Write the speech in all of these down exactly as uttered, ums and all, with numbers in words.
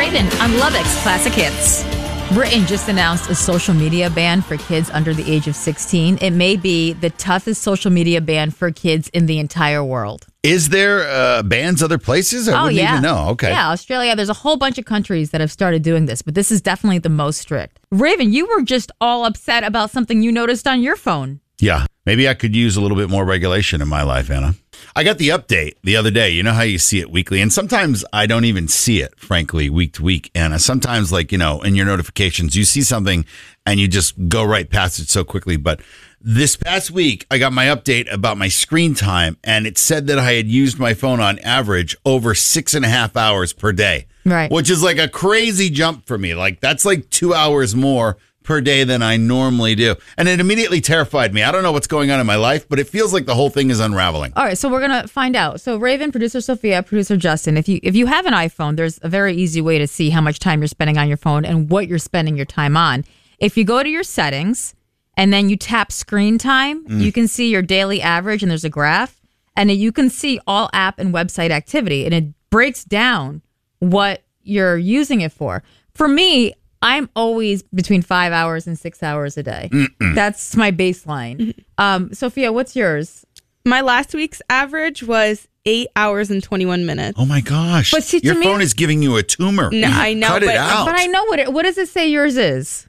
Raven on Lovex Classic Hits. Britain just announced a social media ban for kids under the age of sixteen. It may be the toughest social media ban for kids in the entire world. Is there uh, bans other places? I oh, wouldn't yeah. even know. Okay. Yeah, Australia. There's a whole bunch of countries that have started doing this, but this is definitely the most strict. Raven, you were just all upset about something you noticed on your phone. Yeah. Maybe I could use a little bit more regulation in my life, Anna. I got the update the other day. You know how you see it weekly? And sometimes I don't even see it, frankly, week to week, Anna. Sometimes, like, you know, in your notifications, you see something and you just go right past it so quickly. But this past week, I got my update about my screen time, and it said that I had used my phone on average over six and a half hours per day. Right. Which is like a crazy jump for me. Like, that's like two hours more per day than I normally do. And it immediately terrified me. I don't know what's going on in my life, but it feels like the whole thing is unraveling. All right, so we're going to find out. So Raven, producer Sophia, producer Justin, if you if you have an iPhone, there's a very easy way to see how much time you're spending on your phone and what you're spending your time on. If you go to your settings and then you tap screen time, mm. you can see your daily average, and there's a graph, and you can see all app and website activity, and it breaks down what you're using it for. For me, I'm always between five hours and six hours a day. Mm-mm. That's my baseline. Um, Sophia, what's yours? My last week's average was eight hours and twenty-one minutes. Oh my gosh! But see, your to phone me, is giving you a tumor. No, I know, Cut but, it out. But I know what it. What does it say yours is?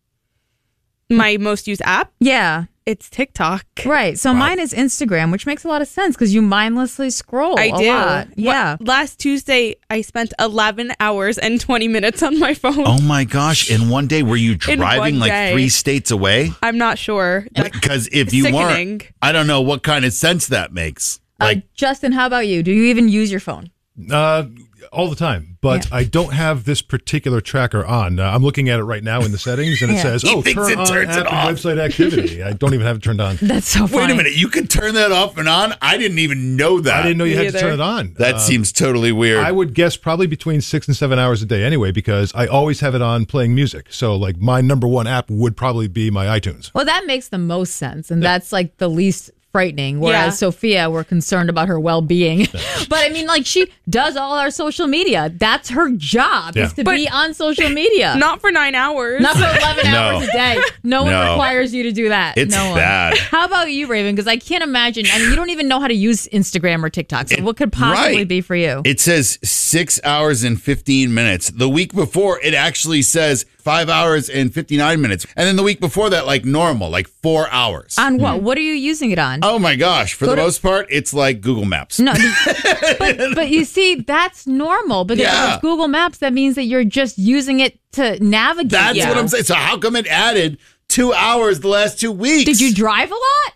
My most used app? Yeah. It's TikTok. Right. So Wow. mine is Instagram, which makes a lot of sense because you mindlessly scroll I a do. lot. Yeah. What, last Tuesday, I spent eleven hours and twenty minutes on my phone. Oh my gosh! In one day, were you In driving one like day. three states away? I'm not sure. Because if you sickening. weren't, I don't know what kind of sense that makes. Like, uh, Justin, how about you? Do you even use your phone? Uh, all the time, but Yeah. I don't have this particular tracker on. Uh, I'm looking at it right now in the settings, and it Yeah. says, He "Oh, thinks turn it on turns app it and off." website activity." I don't even have it turned on. That's so funny. wait a minute, you can turn that off and on? I didn't even know that. I didn't know you Me had to either. turn it on. That Uh, seems totally weird. I would guess probably between six and seven hours a day anyway, because I always have it on playing music. So, like, my number one app would probably be my iTunes. Well, that makes the most sense, and that's like the least frightening. Whereas Yeah. Sophia, we're concerned about her well-being. But I mean, like, she does all our social media. That's her job, Yeah. is to But be on social media. Not for nine hours. Not for eleven No. hours a day. No one No. requires you to do that. It's no one. bad. How about you, Raven? Because I can't imagine. I mean, you don't even know how to use Instagram or TikTok. So what could possibly right. be for you? It says six hours and fifteen minutes. The week before, it actually says five hours and fifty-nine minutes. And then the week before that, like normal, like four hours. On what? What are you using it on? Oh my gosh. For Go the to- most part, it's like Google Maps. No, but but you see, that's normal because Yeah. it's Google Maps. That means that you're just using it to navigate. That's Yeah. what I'm saying. So how come it added two hours the last two weeks? Did you drive a lot?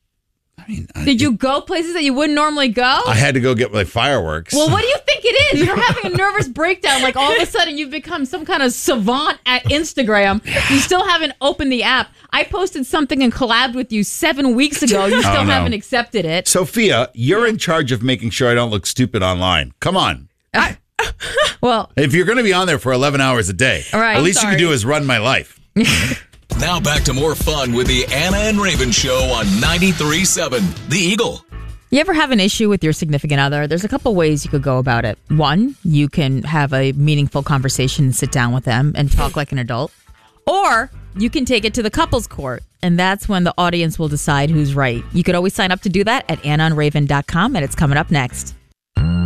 I mean, I, Did you go places that you wouldn't normally go? I had to go get my fireworks. Well, what do you think it is? You're having a nervous breakdown. Like all of a sudden you've become some kind of savant at Instagram. You still haven't opened the app. I posted something and collabed with you seven weeks ago. You still Oh, no. haven't accepted it. Sophia, you're in charge of making sure I don't look stupid online. Come on. Well, If you're going to be on there for eleven hours a day, All right, at least you sorry. can do is run my life. Now back to more fun with the Anna and Raven Show on ninety-three point seven The Eagle. you ever have an issue with your significant other? There's a couple ways you could go about it. One, you can have a meaningful conversation and sit down with them and talk like an adult. Or you can take it to the couples court, and that's when the audience will decide who's right. You could always sign up to do that at anna and raven dot com, and it's coming up next.